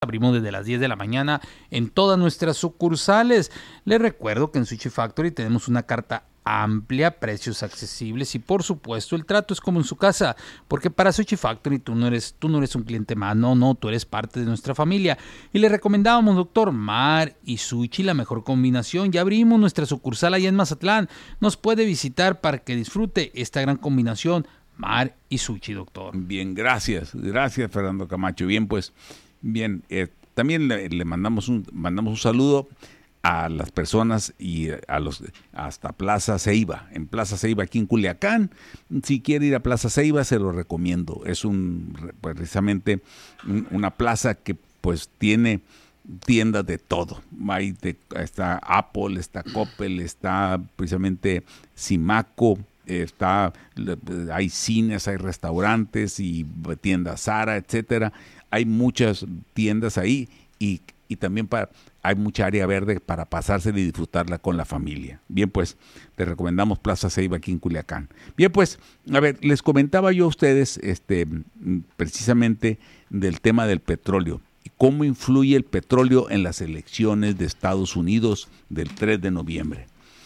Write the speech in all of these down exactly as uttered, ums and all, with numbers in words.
Abrimos desde las diez de la mañana en todas nuestras sucursales. Les recuerdo que en Sushi Factory tenemos una carta amplia, precios accesibles y por supuesto el trato es como en su casa, porque para Sushi Factory tú no eres, tú no eres un cliente más, no, no, tú eres parte de nuestra familia. Y le recomendábamos, doctor, mar y sushi, la mejor combinación. Ya abrimos nuestra sucursal allá en Mazatlán. Nos puede visitar para que disfrute esta gran combinación, mar y sushi, doctor. Bien, gracias, gracias Fernando Camacho. Bien, pues, bien, eh, también le, le mandamos un mandamos un saludo a las personas y a los hasta Plaza Ceiba, en Plaza Ceiba aquí en Culiacán. Si quiere ir a Plaza Ceiba, se lo recomiendo. Es un pues, precisamente un, una plaza que pues tiene tiendas de todo. Ahí te, está Apple, está Coppel, está precisamente Simaco, está hay cines, hay restaurantes y tiendas Zara, etcétera. Hay muchas tiendas ahí y y también para, hay mucha área verde para pasársela y disfrutarla con la familia. Bien, pues, les recomendamos Plaza Ceiba aquí en Culiacán. Bien, pues, a ver, les comentaba yo a ustedes este, precisamente del tema del petróleo y cómo influye el petróleo en las elecciones de Estados Unidos del tres de noviembre.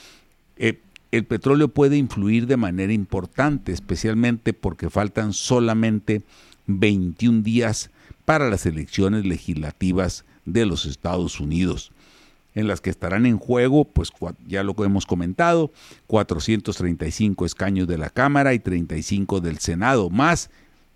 Eh, el petróleo puede influir de manera importante, especialmente porque faltan solamente veintiún días para las elecciones legislativas de los Estados Unidos, en las que estarán en juego, pues ya lo hemos comentado, cuatrocientos treinta y cinco escaños de la Cámara y treinta y cinco del Senado, más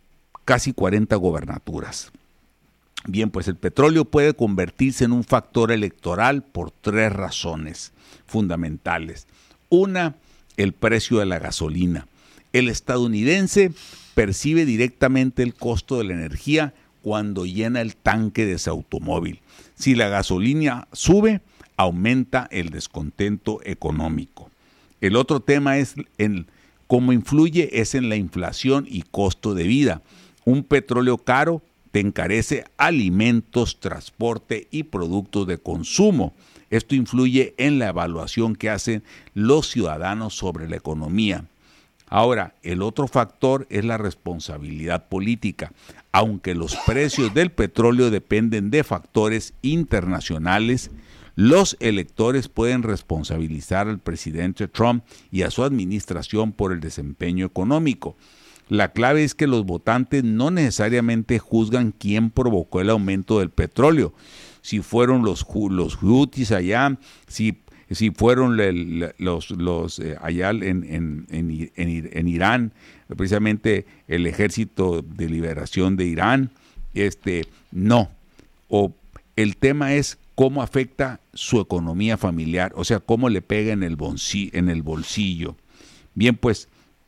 casi cuarenta gobernaturas. Bien, pues el petróleo puede convertirse en un factor electoral por tres razones fundamentales. Una, el precio de la gasolina. El estadounidense percibe directamente el costo de la energía cuando llena el tanque de su automóvil. Si la gasolina sube, aumenta el descontento económico. El otro tema es en cómo influye es en la inflación y costo de vida. Un petróleo caro te encarece alimentos, transporte y productos de consumo. Esto influye en la evaluación que hacen los ciudadanos sobre la economía. Ahora, el otro factor es la responsabilidad política. Aunque los precios del petróleo dependen de factores internacionales, los electores pueden responsabilizar al presidente Trump y a su administración por el desempeño económico. La clave es que los votantes no necesariamente juzgan quién provocó el aumento del petróleo. Si fueron los, los Houthis allá, si si fueron le, le, los, los eh, allá en, en, en, en, en Irán, precisamente el Ejército de Liberación de Irán, este, no. O el tema es cómo afecta su economía familiar, o sea, cómo le pega en el bolsillo. En el bolsillo. Bien, pues,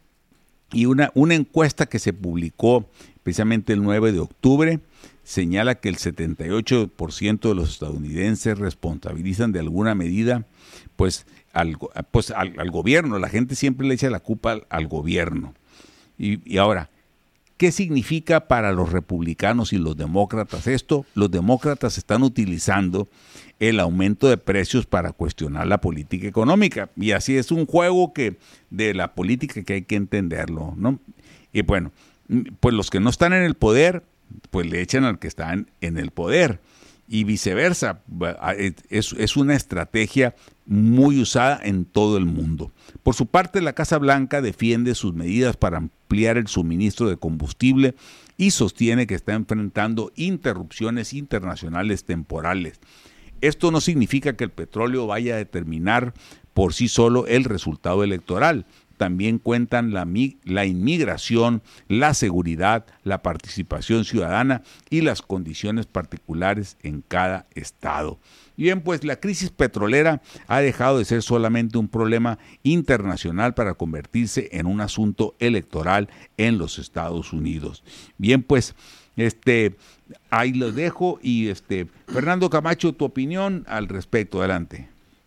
y una, una encuesta que se publicó precisamente el nueve de octubre, señala que el setenta y ocho por ciento de los estadounidenses responsabilizan de alguna medida pues, al, pues al, al gobierno. La gente siempre le echa la culpa al, al gobierno. Y, y ahora, ¿qué significa para los republicanos y los demócratas esto? Los demócratas están utilizando el aumento de precios para cuestionar la política económica. Y así es un juego que de la política que hay que entenderlo, ¿no? Y bueno, pues los que no están en el poder pues le echan al que está en, en el poder y viceversa. Es, es una estrategia muy usada en todo el mundo. Por su parte, la Casa Blanca defiende sus medidas para ampliar el suministro de combustible y sostiene que está enfrentando interrupciones internacionales temporales. Esto no significa que el petróleo vaya a determinar por sí solo el resultado electoral. También cuentan la, la inmigración, la seguridad, la participación ciudadana y las condiciones particulares en cada estado. Y bien, pues la crisis petrolera ha dejado de ser solamente un problema internacional para convertirse en un asunto electoral en los Estados Unidos. Bien, pues este ahí lo dejo y este Fernando Camacho, tu opinión al respecto, adelante.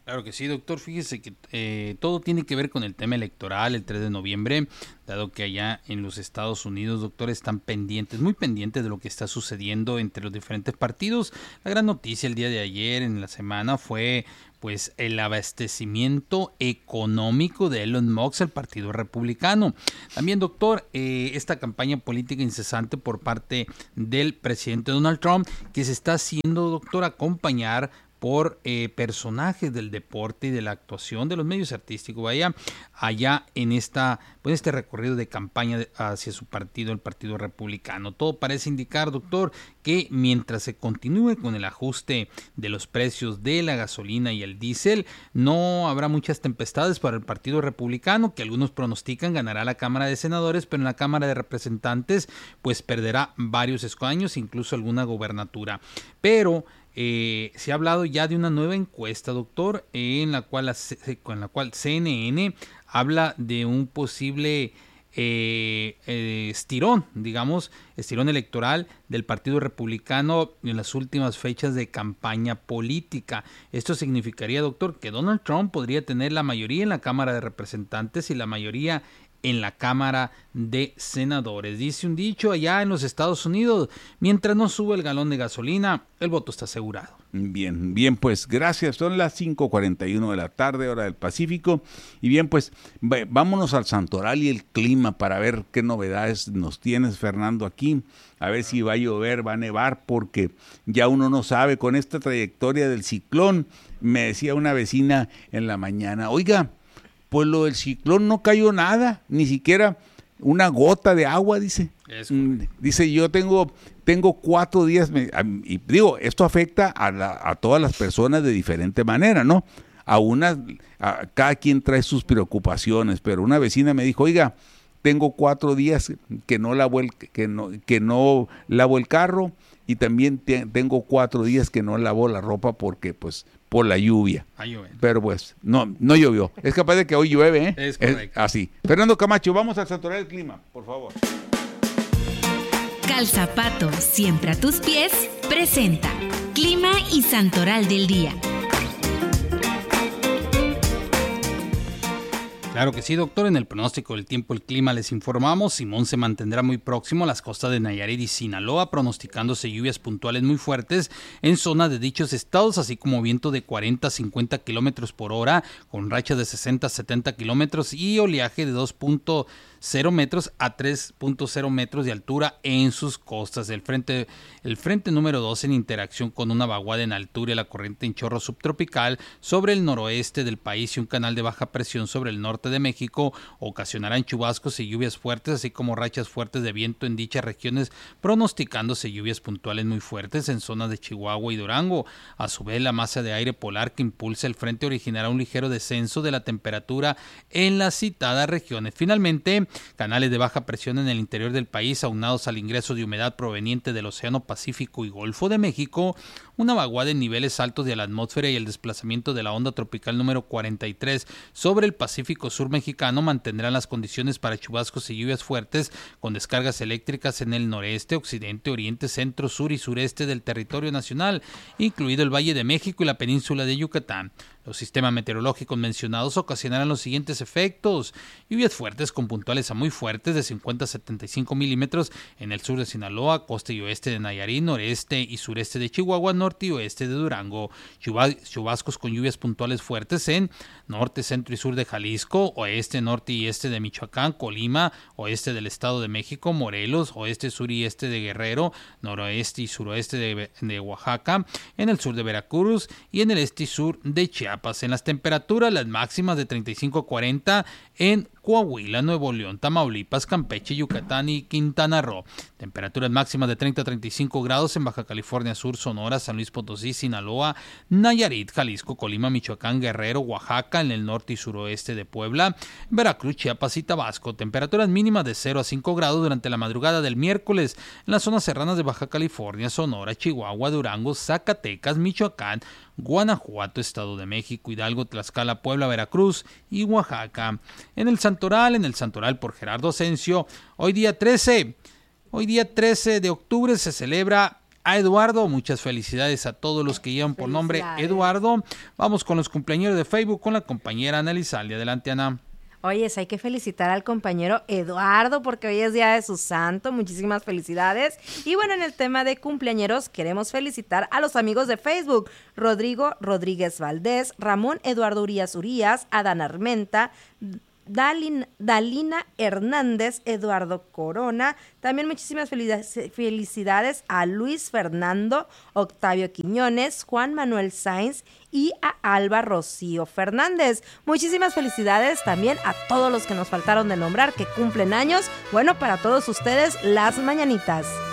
Claro que sí, doctor. Fíjese que eh, todo tiene que ver con el tema electoral el tres de noviembre, dado que allá en los Estados Unidos, doctor, están pendientes, muy pendientes de lo que está sucediendo entre los diferentes partidos. La gran noticia el día de ayer, en la semana, fue pues el abastecimiento económico de Elon Musk al Partido Republicano. También, doctor, eh, esta campaña política incesante por parte del presidente Donald Trump, que se está haciendo, doctor, acompañar por eh, personajes del deporte y de la actuación, de los medios artísticos, vaya, allá en esta, pues este recorrido de campaña de, hacia su partido, el Partido Republicano. Todo parece indicar, doctor, que mientras se continúe con el ajuste de los precios de la gasolina y el diésel, no habrá muchas tempestades para el Partido Republicano, que algunos pronostican ganará la Cámara de Senadores, pero en la Cámara de Representantes, pues perderá varios escaños, incluso alguna gobernatura. Pero Eh, se ha hablado ya de una nueva encuesta, doctor, en la cual, en la cual C N N habla de un posible eh, eh, estirón, digamos, estirón electoral del Partido Republicano en las últimas fechas de campaña política. Esto significaría, doctor, que Donald Trump podría tener la mayoría en la Cámara de Representantes y la mayoría en la Cámara de Senadores. Dice un dicho allá en los Estados Unidos: mientras no sube el galón de gasolina, el voto está asegurado. Bien, bien, pues gracias. Son las cinco cuarenta y uno de la tarde, hora del Pacífico. Y bien, pues vámonos al santoral y el clima para ver qué novedades nos tienes, Fernando, aquí. A ver si va a llover, va a nevar, porque ya uno no sabe con esta trayectoria del ciclón. Me decía una vecina en la mañana: oiga, pues lo del ciclón no cayó nada, ni siquiera una gota de agua, dice. Dice, yo tengo, tengo cuatro días, me, y digo, esto afecta a, la, a todas las personas de diferente manera, ¿no? A unas, a, cada quien trae sus preocupaciones, pero una vecina me dijo: oiga, tengo cuatro días que no lavo el, que no, que no lavo el carro, y también te, tengo cuatro días que no lavo la ropa porque, pues, por la lluvia. Pero pues, no, no llovió. Es capaz de que hoy llueve, ¿eh? Es correcto. Es así. Fernando Camacho, vamos a saturar el clima, por favor. Calzapato, siempre a tus pies, presenta Clima y Santoral del Día. Claro que sí, doctor. En el pronóstico del tiempo, el clima, les informamos: Simón se mantendrá muy próximo a las costas de Nayarit y Sinaloa, pronosticándose lluvias puntuales muy fuertes en zonas de dichos estados, así como viento de cuarenta a cincuenta kilómetros por hora, con rachas de sesenta a setenta kilómetros y oleaje de dos punto cero metros a tres punto cero metros de altura en sus costas. El frente, el frente número dos, en interacción con una vaguada en altura y la corriente en chorro subtropical sobre el noroeste del país y un canal de baja presión sobre el norte de México, ocasionarán chubascos y lluvias fuertes, así como rachas fuertes de viento en dichas regiones, pronosticándose lluvias puntuales muy fuertes en zonas de Chihuahua y Durango. A su vez, la masa de aire polar que impulsa el frente originará un ligero descenso de la temperatura en las citadas regiones. Finalmente, canales de baja presión en el interior del país, aunados al ingreso de humedad proveniente del Océano Pacífico y Golfo de México, una vaguada en niveles altos de la atmósfera y el desplazamiento de la onda tropical número cuarenta y tres sobre el Pacífico Sur mexicano mantendrán las condiciones para chubascos y lluvias fuertes con descargas eléctricas en el noreste, occidente, oriente, centro, sur y sureste del territorio nacional, incluido el Valle de México y la península de Yucatán. Los sistemas meteorológicos mencionados ocasionarán los siguientes efectos: lluvias fuertes con puntuales a muy fuertes de cincuenta a setenta y cinco milímetros en el sur de Sinaloa, costa y oeste de Nayarit, noreste y sureste de Chihuahua, norte y oeste de Durango. Chubascos con lluvias puntuales fuertes en norte, centro y sur de Jalisco, oeste, norte y este de Michoacán, Colima, oeste del Estado de México, Morelos, oeste, sur y este de Guerrero, noroeste y suroeste de, de Oaxaca, en el sur de Veracruz y en el este y sur de Chiapas. En las temperaturas, las máximas de treinta y cinco a cuarenta en Coahuila, Nuevo León, Tamaulipas, Campeche, Yucatán y Quintana Roo. Temperaturas máximas de treinta a treinta y cinco grados en Baja California Sur, Sonora, San Luis Potosí, Sinaloa, Nayarit, Jalisco, Colima, Michoacán, Guerrero, Oaxaca, en el norte y suroeste de Puebla, Veracruz, Chiapas y Tabasco. Temperaturas mínimas de cero a cinco grados durante la madrugada del miércoles en las zonas serranas de Baja California, Sonora, Chihuahua, Durango, Zacatecas, Michoacán, Guanajuato, Estado de México, Hidalgo, Tlaxcala, Puebla, Veracruz y Oaxaca. En el Santoral, en el Santoral por Gerardo Asensio, hoy día trece, hoy día trece de octubre se celebra a Eduardo. Muchas felicidades a todos los que llevan por nombre Eduardo. Vamos con los cumpleaños de Facebook con la compañera Ana Elizalde. Adelante, Ana. Oye, hay que felicitar al compañero Eduardo porque hoy es día de su santo. Muchísimas felicidades. Y bueno, en el tema de cumpleañeros queremos felicitar a los amigos de Facebook. Rodrigo Rodríguez Valdés, Ramón Eduardo Urias Urias, Adán Armenta, Dalin, Dalina Hernández, Eduardo Corona. También muchísimas felicidades a Luis Fernando, Octavio Quiñones, Juan Manuel Sainz y a Alba Rocío Fernández. Muchísimas felicidades también a todos los que nos faltaron de nombrar que cumplen años. Bueno, para todos ustedes, las mañanitas.